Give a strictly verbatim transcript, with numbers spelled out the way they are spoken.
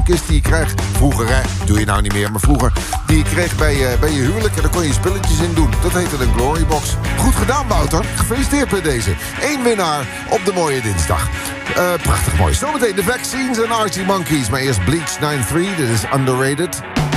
cadeautjeskist die je krijgt. Vroeger, hè, doe je nou niet meer, maar vroeger... die je kreeg bij, uh, bij je huwelijk en daar kon je spulletjes in doen. Dat heette een Glorybox. Goed gedaan, Wouter. Gefeliciteerd met deze. Eén winnaar op de mooie dinsdag. Uh, prachtig mooi. Zometeen de Vaccines en Archie Monkeys. Maar eerst Bleach nine three, dit is Underrated.